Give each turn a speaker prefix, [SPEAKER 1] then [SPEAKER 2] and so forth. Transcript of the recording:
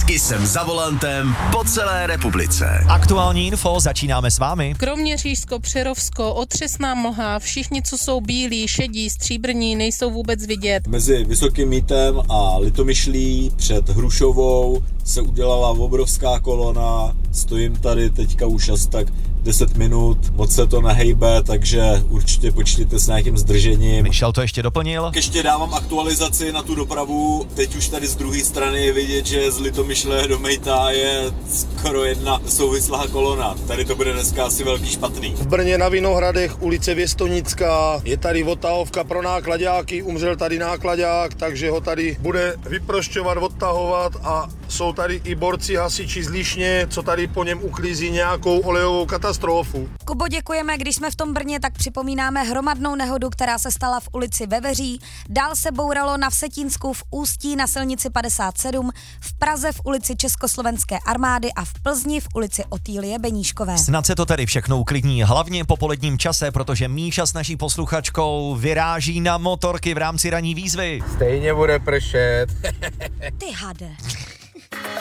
[SPEAKER 1] Vždycky jsem za volantem po celé republice.
[SPEAKER 2] Aktuální info začínáme s vámi.
[SPEAKER 3] Kroměřížsko, Přerovsko, otřesná mlha, všichni, co jsou bílí, šedí, stříbrní, nejsou vůbec vidět.
[SPEAKER 4] Mezi Vysokým Mýtem a Litomyšlí před Hrušovou se udělala obrovská kolona. Stojím tady teďka už asi tak 10 minut, moc se to nehejbe, takže určitě počtěte s nějakým zdržením.
[SPEAKER 2] Michal to ještě doplnil.
[SPEAKER 4] Ještě dávám aktualizaci na tu dopravu. Teď už tady z druhé strany je vidět, že z Litomyšle do Mejta je skoro jedna souvislá kolona. Tady to bude dneska asi velký špatný.
[SPEAKER 5] V Brně na Vinohradech ulice Věstonická, je tady odtahovka pro náklaďáky, umřel tady náklaďák, takže ho tady bude vyprošťovat, odtahovat a jsou tady i borci hasiči z Líšně, co tady po něm uklízí nějakou olejovou katastrofu.
[SPEAKER 6] Kubo, děkujeme, když jsme v tom Brně, tak připomínáme hromadnou nehodu, která se stala v ulici Veveří. Dál se bouralo na Vsetínsku, v Ústí na silnici 57, v Praze v ulici Československé armády a v Plzni v ulici Otýlie Beníškové.
[SPEAKER 2] Snad se to tedy všechno uklidní, hlavně po poledním čase, protože Míša s naší posluchačkou vyráží na motorky v rámci ranní výzvy.
[SPEAKER 5] Stejně bude pršet.
[SPEAKER 6] Ty hade.